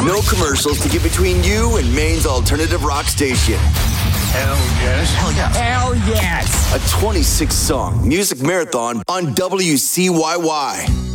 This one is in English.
No commercials to get between you and Maine's alternative rock station. Hell yes. Hell yeah. Hell yes. A 26-song music marathon on WCYY.